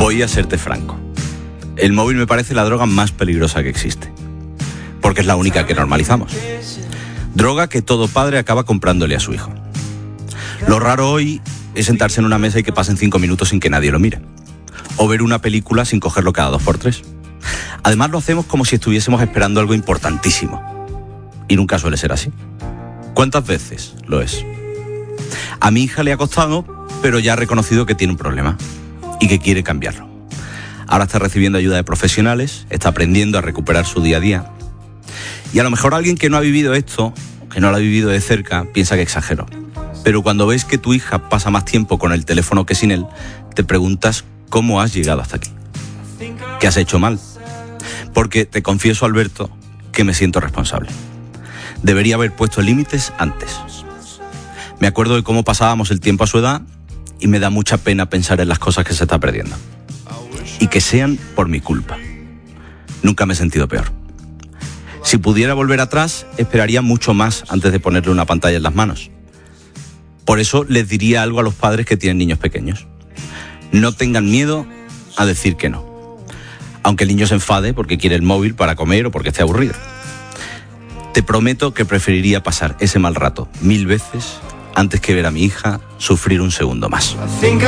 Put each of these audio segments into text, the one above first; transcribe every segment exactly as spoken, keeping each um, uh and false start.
Voy a serte franco. El móvil me parece la droga más peligrosa que existe. Porque es la única que normalizamos. Droga que todo padre acaba comprándole a su hijo. Lo raro hoy es sentarse en una mesa y que pasen cinco minutos sin que nadie lo mire. O ver una película sin cogerlo cada dos por tres. Además lo hacemos como si estuviésemos esperando algo importantísimo. Y nunca suele ser así. ¿Cuántas veces lo es? A mi hija le ha costado, pero ya ha reconocido que tiene un problema y que quiere cambiarlo. Ahora está recibiendo ayuda de profesionales, está aprendiendo a recuperar su día a día. Y a lo mejor alguien que no ha vivido esto, que no lo ha vivido de cerca, piensa que exagero. Pero cuando ves que tu hija pasa más tiempo con el teléfono que sin él, te preguntas cómo has llegado hasta aquí. ¿Qué has hecho mal? Porque te confieso, Alberto, que me siento responsable. Debería haber puesto límites antes. Me acuerdo de cómo pasábamos el tiempo a su edad y me da mucha pena pensar en las cosas que se está perdiendo. Y que sean por mi culpa. Nunca me he sentido peor. Si pudiera volver atrás, esperaría mucho más antes de ponerle una pantalla en las manos. Por eso les diría algo a los padres que tienen niños pequeños. No tengan miedo a decir que no. Aunque el niño se enfade porque quiere el móvil para comer o porque esté aburrido. Te prometo que preferiría pasar ese mal rato mil veces antes que ver a mi hija sufrir un segundo más.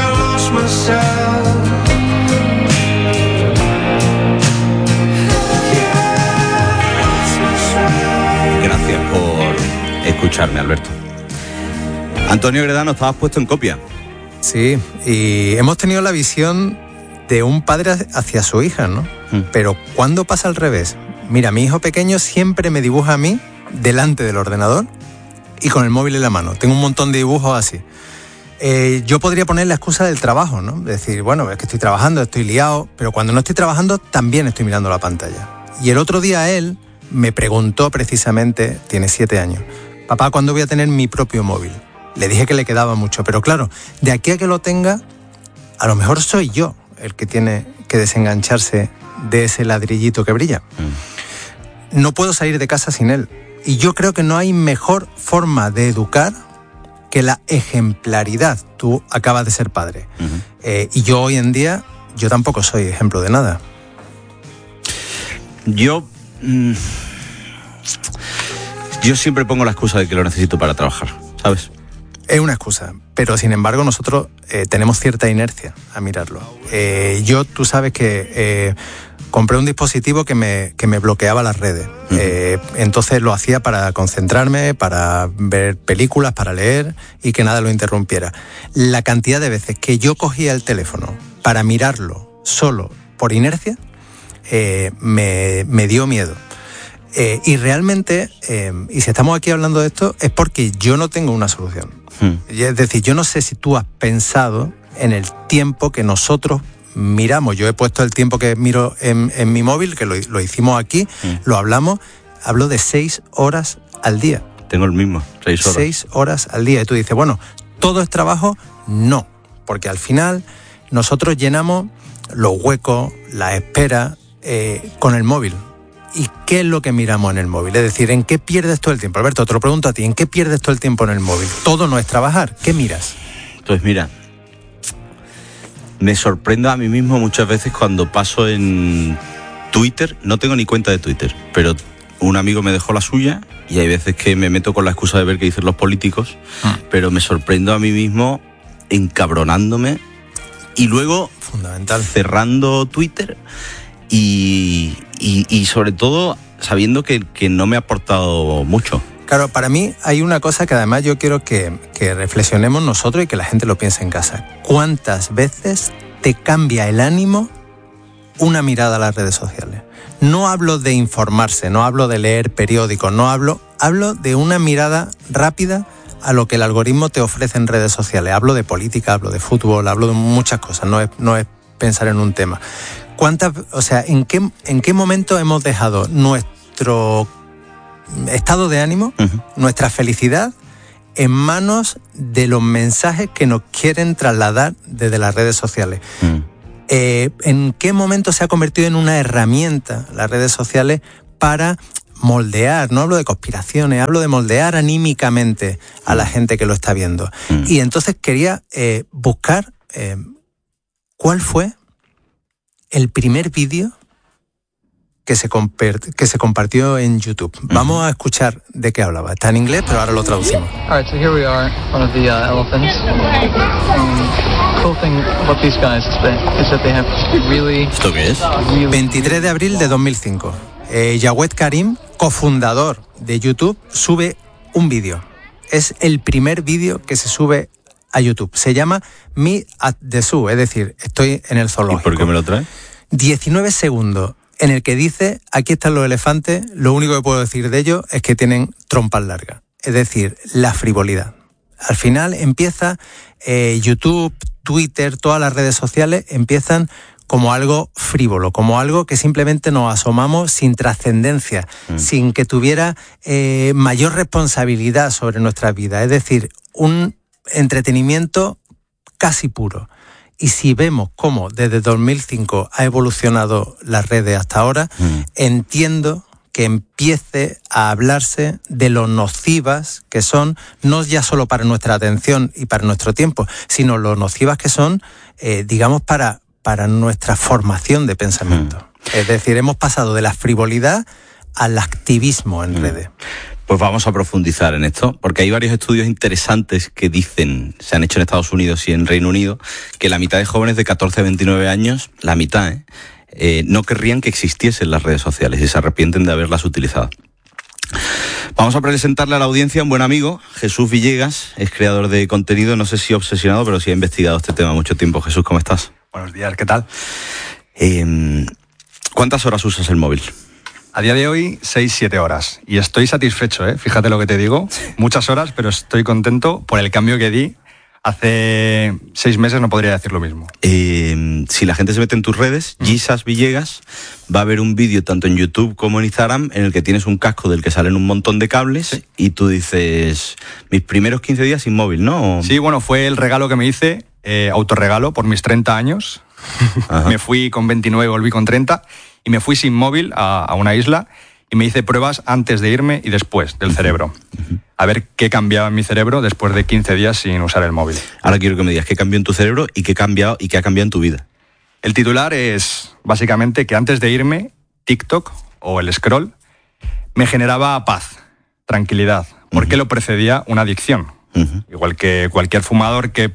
Gracias por escucharme, Alberto. Antonio Gredano, estabas puesto en copia. Sí, y hemos tenido la visión de un padre hacia su hija, ¿no? Mm. Pero ¿cuándo pasa al revés? Mira, mi hijo pequeño siempre me dibuja a mí delante del ordenador y con el móvil en la mano. Tengo un montón de dibujos así. Eh, yo podría poner la excusa del trabajo, ¿no? Decir, bueno, es que estoy trabajando, estoy liado, pero cuando no estoy trabajando también estoy mirando la pantalla. Y el otro día él me preguntó precisamente, tiene siete años, papá, ¿cuándo voy a tener mi propio móvil? Le dije que le quedaba mucho, pero claro, de aquí a que lo tenga, a lo mejor soy yo el que tiene que desengancharse de ese ladrillito que brilla. Mm. No puedo salir de casa sin él. Y yo creo que no hay mejor forma de educar que la ejemplaridad. Tú acabas de ser padre. Uh-huh. Eh, y yo hoy en día, yo tampoco soy ejemplo de nada. Yo... Mmm, yo siempre pongo la excusa de que lo necesito para trabajar, ¿sabes? Es una excusa, pero sin embargo nosotros eh, tenemos cierta inercia a mirarlo. Eh, yo, tú sabes que eh, compré un dispositivo que me, que me bloqueaba las redes. Uh-huh. Eh, entonces lo hacía para concentrarme, para ver películas, para leer y que nada lo interrumpiera. La cantidad de veces que yo cogía el teléfono para mirarlo solo por inercia, eh, me, me dio miedo. Eh, y realmente, eh, y si estamos aquí hablando de esto, es porque yo no tengo una solución. Hmm. Es decir, yo no sé si tú has pensado en el tiempo que nosotros miramos. Yo he puesto el tiempo que miro en, en mi móvil, que lo, lo hicimos aquí, hmm. lo hablamos, hablo de seis horas al día. Tengo el mismo, seis horas. Seis horas al día. Y tú dices, bueno, ¿todo es trabajo? No, porque al final nosotros llenamos los huecos, la espera, eh, con el móvil. ¿Y qué es lo que miramos en el móvil? Es decir, ¿en qué pierdes todo el tiempo? Alberto, te lo pregunto a ti, ¿en qué pierdes todo el tiempo en el móvil? Todo no es trabajar. ¿Qué miras? Pues mira, me sorprendo a mí mismo muchas veces cuando paso en Twitter. No tengo ni cuenta de Twitter, pero un amigo me dejó la suya y hay veces que me meto con la excusa de ver qué dicen los políticos, ah. pero me sorprendo a mí mismo encabronándome y luego fundamental cerrando Twitter y... Y, y sobre todo sabiendo que, que no me ha aportado mucho. Claro, para mí hay una cosa que además yo quiero que, que reflexionemos nosotros y que la gente lo piense en casa. ¿Cuántas veces te cambia el ánimo una mirada a las redes sociales? No hablo de informarse, no hablo de leer periódicos, no hablo, hablo de una mirada rápida a lo que el algoritmo te ofrece en redes sociales. Hablo de política, hablo de fútbol, hablo de muchas cosas, no es, no es pensar en un tema. ¿Cuántas, o sea, en qué, en qué momento hemos dejado nuestro estado de ánimo, uh-huh. nuestra felicidad, en manos de los mensajes que nos quieren trasladar desde las redes sociales? Uh-huh. Eh, ¿En qué momento se ha convertido en una herramienta las redes sociales para moldear? No hablo de conspiraciones, hablo de moldear anímicamente a la gente que lo está viendo. Uh-huh. Y entonces quería eh, buscar eh, cuál fue el primer vídeo que se, comper- que se compartió en YouTube. Uh-huh. Vamos a escuchar de qué hablaba. Está en inglés, pero ahora lo traducimos. All right, so here we are, one of the uh, elephants. And cool thing about these guys is that, is that they have really... ¿Esto qué es? Really, veintitrés de abril de dos mil cinco. Eh, Jawed Karim, cofundador de YouTube, sube un vídeo. Es el primer vídeo que se sube a YouTube. Se llama Me at the Zoo, es decir, estoy en el zoológico. ¿Y por qué me lo trae? diecinueve segundos en el que dice, aquí están los elefantes, lo único que puedo decir de ellos es que tienen trompas largas. Es decir, la frivolidad. Al final empieza eh, YouTube, Twitter, todas las redes sociales empiezan como algo frívolo, como algo que simplemente nos asomamos sin trascendencia, mm. sin que tuviera eh, mayor responsabilidad sobre nuestra vida. Es decir, un entretenimiento casi puro. Y si vemos cómo desde dos mil cinco ha evolucionado las redes hasta ahora, mm. entiendo que empiece a hablarse de lo nocivas que son, no ya solo para nuestra atención y para nuestro tiempo, sino lo nocivas que son, eh, digamos, para, para nuestra formación de pensamiento. Mm. Es decir, hemos pasado de la frivolidad al activismo en mm. redes. Pues vamos a profundizar en esto, porque hay varios estudios interesantes que dicen, se han hecho en Estados Unidos y en Reino Unido, que la mitad de jóvenes de catorce a veintinueve años, la mitad, ¿eh? Eh, no querrían que existiesen las redes sociales y se arrepienten de haberlas utilizado. Vamos a presentarle a la audiencia a un buen amigo, Jesús Villegas, es creador de contenido, no sé si obsesionado, pero sí ha investigado este tema mucho tiempo. Jesús, ¿cómo estás? Buenos días, ¿qué tal? Eh, ¿Cuántas horas usas el móvil? A día de hoy, seis siete horas. Y estoy satisfecho, ¿eh? Fíjate lo que te digo. Muchas horas, pero estoy contento por el cambio que di. Hace seis meses no podría decir lo mismo. Eh, si la gente se mete en tus redes, mm. Gisas Villegas, va a ver un vídeo tanto en YouTube como en Instagram en el que tienes un casco del que salen un montón de cables, sí. Y tú dices, mis primeros quince días sin móvil, ¿no? Sí, bueno, fue el regalo que me hice, eh, autorregalo, por mis treinta años. Me fui con veintinueve, volví con treinta. Y me fui sin móvil a, a una isla y me hice pruebas antes de irme y después del cerebro. A ver qué cambiaba en mi cerebro después de quince días sin usar el móvil. Ahora quiero que me digas qué cambió en tu cerebro y qué, cambiado, y qué ha cambiado en tu vida. El titular es básicamente que antes de irme, TikTok o el scroll me generaba paz, tranquilidad, porque uh-huh. lo precedía una adicción. Uh-huh. Igual que cualquier fumador que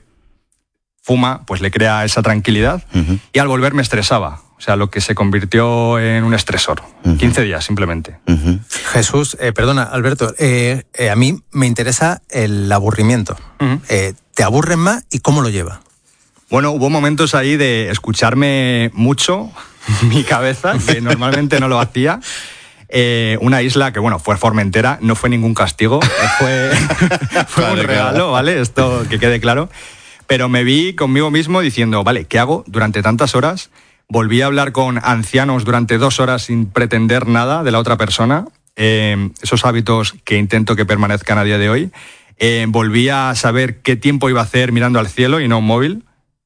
fuma, pues le crea esa tranquilidad uh-huh. y al volver me estresaba. O sea, lo que se convirtió en un estresor. Uh-huh. quince días, simplemente. Uh-huh. Jesús, eh, perdona, Alberto, eh, eh, a mí me interesa el aburrimiento. Uh-huh. Eh, ¿Te aburres más y cómo lo llevas? Bueno, hubo momentos ahí de escucharme mucho mi cabeza, que normalmente no lo hacía. Eh, una isla que, bueno, fue Formentera, no fue ningún castigo, fue, fue vale, un regalo, claro. ¿Vale? Esto que quede claro. Pero me vi conmigo mismo diciendo, vale, ¿qué hago durante tantas horas? Volví a hablar con ancianos durante dos horas sin pretender nada de la otra persona. Eh, esos hábitos que intento que permanezcan a día de hoy. Eh, volví a saber qué tiempo iba a hacer mirando al cielo y no un móvil,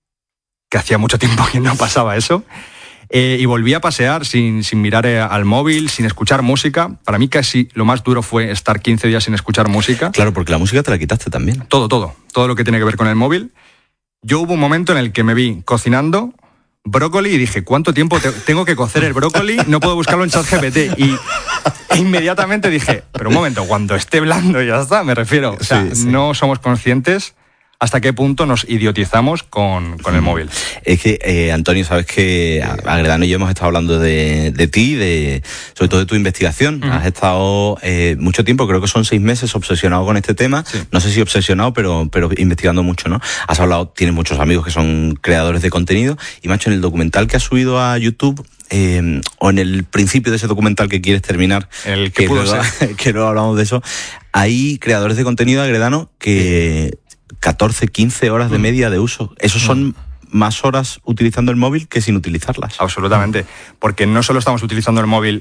que hacía mucho tiempo que no pasaba eso. Eh, y volví a pasear sin, sin mirar eh, al móvil, sin escuchar música. Para mí casi lo más duro fue estar quince días sin escuchar música. Claro, porque la música te la quitaste también. Todo, todo. Todo lo que tiene que ver con el móvil. Yo hubo un momento en el que me vi cocinando brócoli y dije, ¿cuánto tiempo te- tengo que cocer el brócoli? No puedo buscarlo en ChatGPT. Y e inmediatamente dije, pero un momento, cuando esté blando ya está, me refiero. O sea, sí, sí. No somos conscientes hasta qué punto nos idiotizamos con, con el móvil. Es que, eh, Antonio, sabes que Agredano y yo hemos estado hablando de, de ti, de, sobre todo de tu investigación. Uh-huh. Has estado eh, mucho tiempo, creo que son seis meses, obsesionado con este tema. Sí. No sé si obsesionado, pero, pero investigando mucho, ¿no? Has hablado, tienes muchos amigos que son creadores de contenido. Y, macho, en el documental que has subido a YouTube, eh, o en el principio de ese documental que quieres terminar, el que, que, pudo luego, ser. que luego hablamos de eso, hay creadores de contenido, Agredano, que... Sí. catorce, quince horas de media de uso. Esos son más horas utilizando el móvil que sin utilizarlas. Absolutamente. Porque no solo estamos utilizando el móvil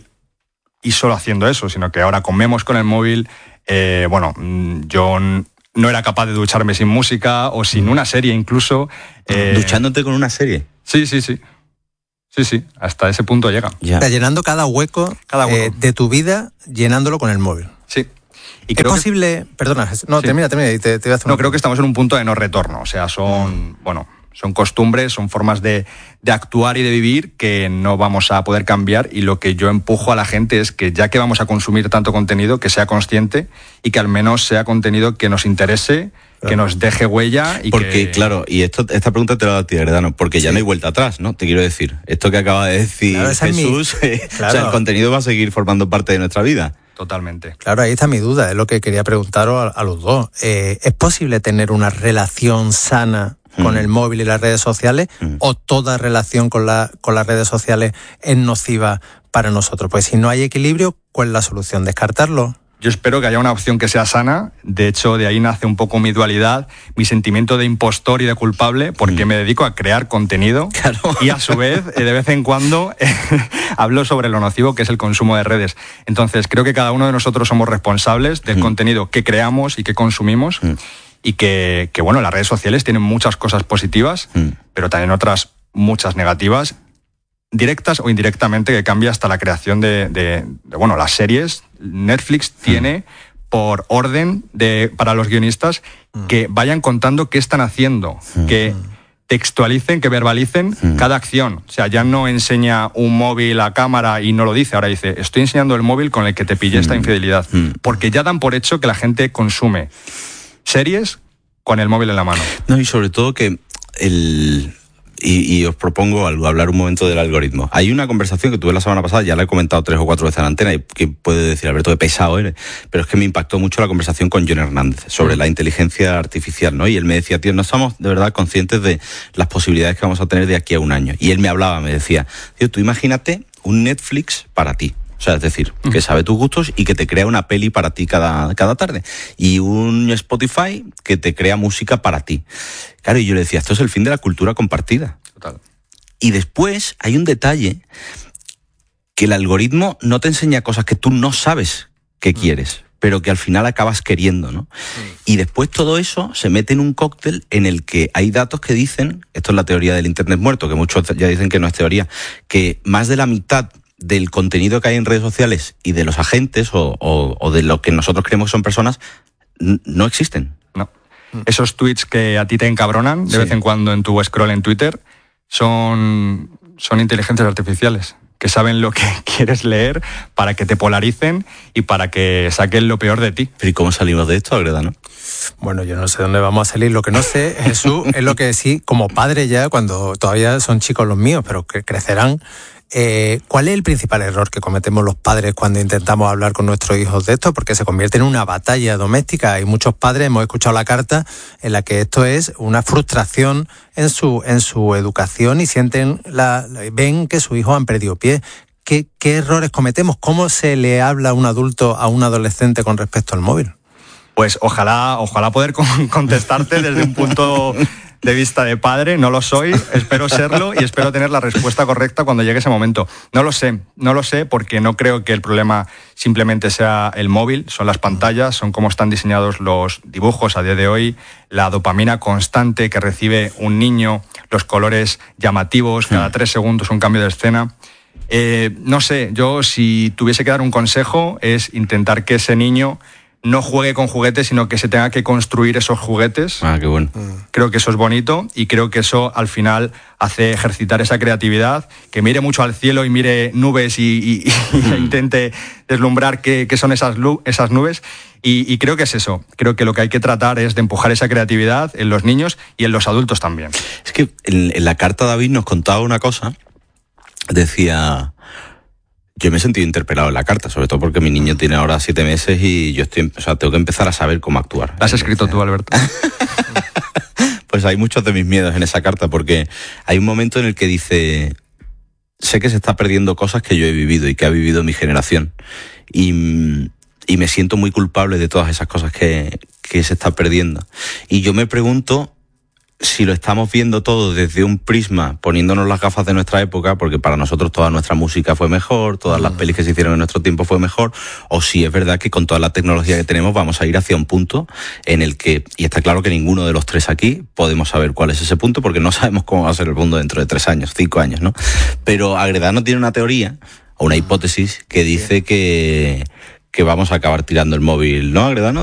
y solo haciendo eso, sino que ahora comemos con el móvil. Eh, bueno, yo no era capaz de ducharme sin música o sin una serie incluso. Eh... ¿Duchándote con una serie? Sí, sí, sí. Sí, sí. Hasta ese punto llega. Ya. Está llenando cada hueco, cada hueco. Eh, de tu vida, llenándolo con el móvil. Sí. Y ¿Es posible...? Que... Perdona, no, sí. termina, termina. Y te, te voy a hacer no, creo que estamos en un punto de no retorno. O sea, son, mm. bueno, son costumbres, son formas de, de actuar y de vivir que no vamos a poder cambiar, y lo que yo empujo a la gente es que ya que vamos a consumir tanto contenido, que sea consciente y que al menos sea contenido que nos interese, claro, que nos deje huella. Y porque, que... claro, y esto, esta pregunta te la da a ti, Agredano, porque ya sí. no hay vuelta atrás, ¿no? Te quiero decir, esto que acaba de decir claro, Jesús, mi... claro. o sea, el contenido va a seguir formando parte de nuestra vida. Totalmente. Claro, ahí está mi duda, es lo que quería preguntaros a, a los dos. Eh, ¿Es posible tener una relación sana con mm. el móvil y las redes sociales, mm. o toda relación con, la, con las redes sociales es nociva para nosotros? Pues si no hay equilibrio, ¿cuál es la solución? ¿Descartarlo? Yo espero que haya una opción que sea sana. De hecho, de ahí nace un poco mi dualidad, mi sentimiento de impostor y de culpable, porque mm. me dedico a crear contenido, claro. y a su vez, de vez en cuando, hablo sobre lo nocivo que es el consumo de redes. Entonces, creo que cada uno de nosotros somos responsables del mm. contenido que creamos y que consumimos, mm. y que, que, bueno, las redes sociales tienen muchas cosas positivas, mm. pero también otras muchas negativas, directas o indirectamente, que cambia hasta la creación de, de, de bueno, las series. Netflix tiene, mm. por orden de, para los guionistas, mm. que vayan contando qué están haciendo, mm. que textualicen, que verbalicen mm. cada acción. O sea, ya no enseña un móvil a cámara y no lo dice, ahora dice, estoy enseñando el móvil con el que te pillé mm. esta infidelidad. Mm. Porque ya dan por hecho que la gente consume series con el móvil en la mano. No, y sobre todo que el... Y, y os propongo algo, hablar un momento del algoritmo. Hay una conversación que tuve la semana pasada, ya la he comentado tres o cuatro veces en la antena, y que puede decir, Alberto, qué pesado eres, pero es que me impactó mucho la conversación con John Hernández sobre mm. la inteligencia artificial, ¿no? Y él me decía, tío, no estamos de verdad conscientes de las posibilidades que vamos a tener de aquí a un año. Y él me hablaba, me decía, tío, tú imagínate un Netflix para ti. O sea, es decir, que sabe tus gustos y que te crea una peli para ti cada, cada tarde. Y un Spotify que te crea música para ti. Claro, y yo le decía, esto es el fin de la cultura compartida. Total. Y después hay un detalle, que el algoritmo no te enseña cosas que tú no sabes que mm. quieres, pero que al final acabas queriendo, ¿no? Mm. Y después todo eso se mete en un cóctel en el que hay datos que dicen, esto es la teoría del Internet muerto, que muchos ya dicen que no es teoría, que más de la mitad del contenido que hay en redes sociales y de los agentes o, o, o de lo que nosotros creemos que son personas, n- no existen. No. Esos tweets que a ti te encabronan de sí. vez en cuando en tu scroll en Twitter son, son inteligencias artificiales que saben lo que quieres leer para que te polaricen y para que saquen lo peor de ti. ¿Pero y cómo salimos de esto, Agredano? Bueno, yo no sé dónde vamos a salir. Lo que no sé, Jesús, es lo que sí, como padre ya, cuando todavía son chicos los míos, pero que crecerán. Eh, ¿Cuál es el principal error que cometemos los padres cuando intentamos hablar con nuestros hijos de esto? Porque se convierte en una batalla doméstica. Hay muchos padres, hemos escuchado la carta, en la que esto es una frustración en su, en su educación y sienten la, ven que sus hijos han perdido pie. ¿Qué, qué errores cometemos? ¿Cómo se le habla a un adulto a un adolescente con respecto al móvil? Pues ojalá, ojalá poder contestarte desde un punto de vista de padre. No lo soy, espero serlo y espero tener la respuesta correcta cuando llegue ese momento. No lo sé, no lo sé porque no creo que el problema simplemente sea el móvil, son las pantallas, son cómo están diseñados los dibujos a día de hoy, la dopamina constante que recibe un niño, los colores llamativos, cada tres segundos un cambio de escena. Eh, no sé, yo si tuviese que dar un consejo es intentar que ese niño no juegue con juguetes, sino que se tenga que construir esos juguetes. Ah, qué bueno. Creo que eso es bonito y creo que eso al final hace ejercitar esa creatividad, que mire mucho al cielo y mire nubes y, y, y mm. intente deslumbrar qué, qué son esas, esas nubes. Y, y creo que es eso. Creo que lo que hay que tratar es de empujar esa creatividad en los niños y en los adultos también. Es que en, en la carta David nos contaba una cosa, decía... Yo me he sentido interpelado en la carta, sobre todo porque mi niño tiene ahora siete meses y yo estoy, o sea, tengo que empezar a saber cómo actuar. ¿La has escrito tú, Alberto? Pues hay muchos de mis miedos en esa carta, porque hay un momento en el que dice, sé que se está perdiendo cosas que yo he vivido y que ha vivido mi generación. Y, y me siento muy culpable de todas esas cosas que, que se están perdiendo. Y yo me pregunto si lo estamos viendo todo desde un prisma, poniéndonos las gafas de nuestra época, porque para nosotros toda nuestra música fue mejor, todas las pelis que se hicieron en nuestro tiempo fue mejor, o si es verdad que con toda la tecnología que tenemos vamos a ir hacia un punto en el que, y está claro que ninguno de los tres aquí podemos saber cuál es ese punto, porque no sabemos cómo va a ser el mundo dentro de tres años, cinco años, ¿no? Pero Agredano tiene una teoría, o una hipótesis, que dice que, que vamos a acabar tirando el móvil, ¿no, Agredano?